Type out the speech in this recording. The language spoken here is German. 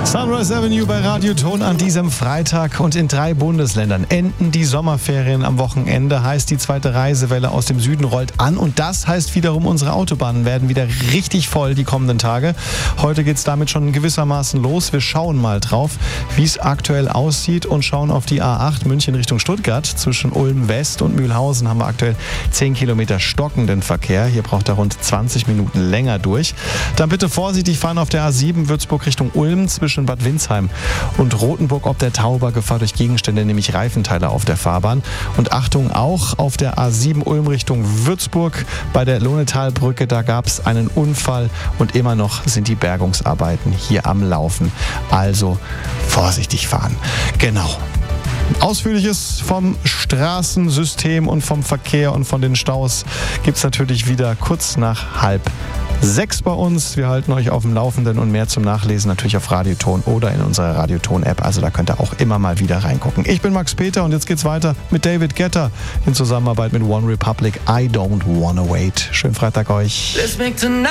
Sunrise Avenue bei Radio Ton an diesem Freitag, und in 3 Bundesländern enden die Sommerferien am Wochenende. Heißt, die zweite Reisewelle aus dem Süden rollt an, und das heißt wiederum, unsere Autobahnen werden wieder richtig voll die kommenden Tage. Heute geht es damit schon gewissermaßen los. Wir schauen mal drauf, wie es aktuell aussieht, und schauen auf die A8 München Richtung Stuttgart. Zwischen Ulm West und Mühlhausen haben wir aktuell 10 Kilometer stockenden Verkehr. Hier braucht er rund 20 Minuten länger durch. Dann bitte vorsichtig fahren auf der A7 Würzburg Richtung Ulm zwischen Bad Windsheim und Rothenburg ob der Tauber. Gefahr durch Gegenstände, nämlich Reifenteile auf der Fahrbahn. Und Achtung, auch auf der A7 Ulm Richtung Würzburg bei der Lohnetalbrücke, da gab es einen Unfall und immer noch sind die Bergungsarbeiten hier am Laufen. Also vorsichtig fahren. Genau. Ausführliches vom Straßensystem und vom Verkehr und von den Staus gibt es natürlich wieder kurz nach 5:30 bei uns. Wir halten euch auf dem Laufenden, und mehr zum Nachlesen natürlich auf Radioton oder in unserer Radioton-App. Also da könnt ihr auch immer mal wieder reingucken. Ich bin Max Peter, und jetzt geht's weiter mit David Guetta in Zusammenarbeit mit One Republic. I Don't Wanna Wait. Schönen Freitag euch.